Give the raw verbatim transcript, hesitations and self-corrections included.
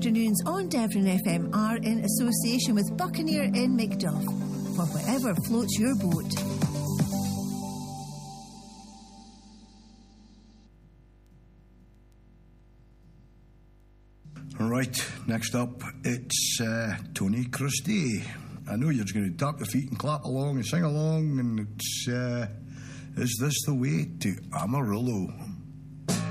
afternoons on Devon F M are in association with Buccaneer in Macduff for whatever floats your boat. Right, next up, it's uh, Tony Christie. I know you're just going to tap your feet and clap along and sing along, and it's, uh, Is This the Way to Amarillo?